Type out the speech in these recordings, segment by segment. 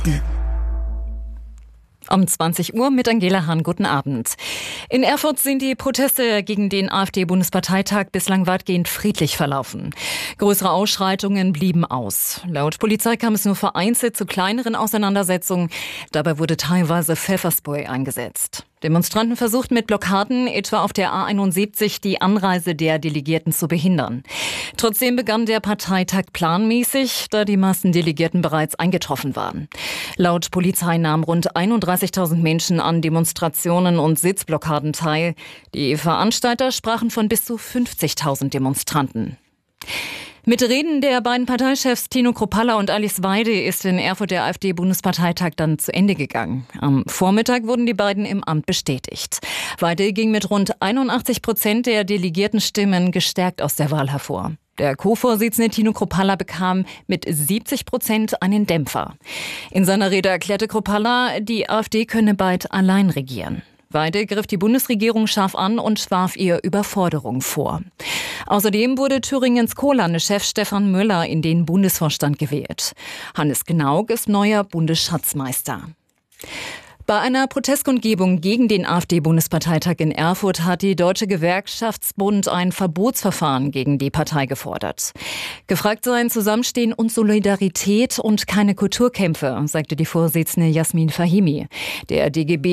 Um 20 Uhr mit Angela Hahn. Guten Abend. In Erfurt sind die Proteste gegen den AfD-Bundesparteitag bislang weitgehend friedlich verlaufen. Größere Ausschreitungen blieben aus. Laut Polizei kam es nur vereinzelt zu kleineren Auseinandersetzungen. Dabei wurde teilweise Pfefferspray eingesetzt. Demonstranten versuchten mit Blockaden etwa auf der A71 die Anreise der Delegierten zu behindern. Trotzdem begann der Parteitag planmäßig, da die meisten Delegierten bereits eingetroffen waren. Laut Polizei nahmen rund 31.000 Menschen an Demonstrationen und Sitzblockaden teil. Die Veranstalter sprachen von bis zu 50.000 Demonstranten. Mit Reden der beiden Parteichefs Tino Kruppalla und Alice Weidel ist in Erfurt der AfD-Bundesparteitag dann zu Ende gegangen. Am Vormittag wurden die beiden im Amt bestätigt. Weidel ging mit rund 81% der Delegiertenstimmen gestärkt aus der Wahl hervor. Der Co-Vorsitzende Tino Kruppalla bekam mit 70% einen Dämpfer. In seiner Rede erklärte Kruppalla, die AfD könne bald allein regieren. Weidel griff die Bundesregierung scharf an und warf ihr Überforderung vor. Außerdem wurde Thüringens Co-Landeschef Stefan Müller in den Bundesvorstand gewählt. Hannes Knauk ist neuer Bundesschatzmeister. Bei einer Protestkundgebung gegen den AfD-Bundesparteitag in Erfurt hat die Deutsche Gewerkschaftsbund ein Verbotsverfahren gegen die Partei gefordert. Gefragt seien Zusammenstehen und Solidarität und keine Kulturkämpfe, sagte die Vorsitzende Jasmin Fahimi. Der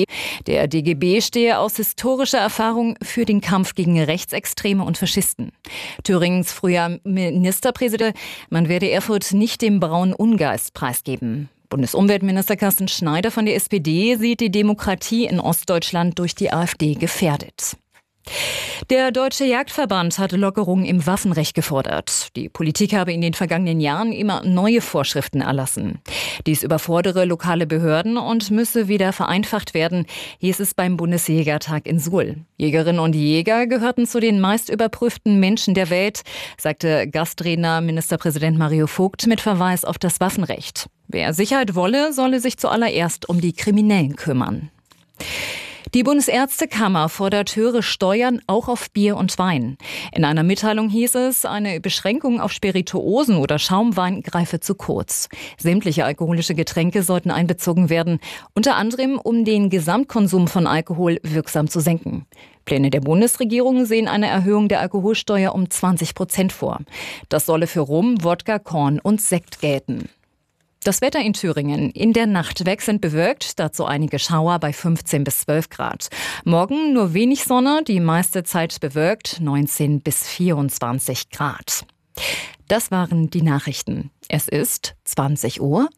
DGB stehe aus historischer Erfahrung für den Kampf gegen Rechtsextreme und Faschisten. Thüringens früher Ministerpräsident, man werde Erfurt nicht dem braunen Ungeist preisgeben. Bundesumweltminister Carsten Schneider von der SPD sieht die Demokratie in Ostdeutschland durch die AfD gefährdet. Der Deutsche Jagdverband hatte Lockerungen im Waffenrecht gefordert. Die Politik habe in den vergangenen Jahren immer neue Vorschriften erlassen. Dies überfordere lokale Behörden und müsse wieder vereinfacht werden, hieß es beim Bundesjägertag in Suhl. Jägerinnen und Jäger gehörten zu den meist überprüften Menschen der Welt, sagte Gastredner Ministerpräsident Mario Vogt mit Verweis auf das Waffenrecht. Wer Sicherheit wolle, solle sich zuallererst um die Kriminellen kümmern. Die Bundesärztekammer fordert höhere Steuern auch auf Bier und Wein. In einer Mitteilung hieß es, eine Beschränkung auf Spirituosen oder Schaumwein greife zu kurz. Sämtliche alkoholische Getränke sollten einbezogen werden, unter anderem um den Gesamtkonsum von Alkohol wirksam zu senken. Pläne der Bundesregierung sehen eine Erhöhung der Alkoholsteuer um 20% vor. Das solle für Rum, Wodka, Korn und Sekt gelten. Das Wetter in Thüringen. In der Nacht wechselnd bewölkt, dazu einige Schauer bei 15 bis 12 Grad. Morgen nur wenig Sonne, die meiste Zeit bewölkt, 19 bis 24 Grad. Das waren die Nachrichten. Es ist 20:03 Uhr.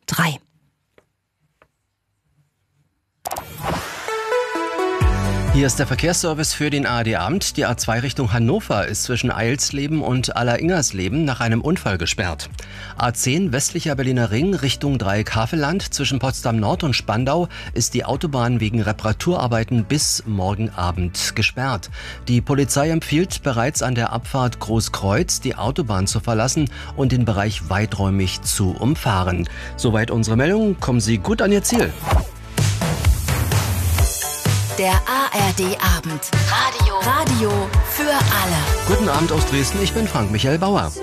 Hier ist der Verkehrsservice für den ARD-Abend. Die A2 Richtung Hannover ist zwischen Eilsleben und Alleringersleben nach einem Unfall gesperrt. A10 westlicher Berliner Ring Richtung Dreieck-Havelland zwischen Potsdam-Nord und Spandau ist die Autobahn wegen Reparaturarbeiten bis morgen Abend gesperrt. Die Polizei empfiehlt bereits an der Abfahrt Großkreuz die Autobahn zu verlassen und den Bereich weiträumig zu umfahren. Soweit unsere Meldung. Kommen Sie gut an Ihr Ziel. Der ARD-Abend. Radio für alle. Guten Abend aus Dresden, ich bin Frank-Michael Bauer.